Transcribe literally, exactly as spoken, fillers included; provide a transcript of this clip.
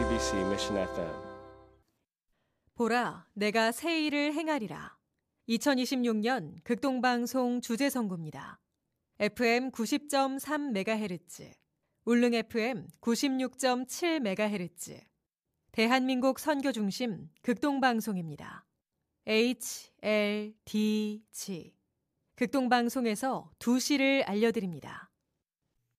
씨비씨 Mission 에프엠. 보라, 내가 새 일을 행하리라. 이천이십육 년 극동방송 주제선구입니다. 에프엠 구십 점 삼 메가헤르츠, 울릉 에프엠 구십육 점 칠 메가헤르츠, 대한민국 선교 중심 극동방송입니다. 에이치 엘 디 지, 극동방송에서 두 시를 알려드립니다.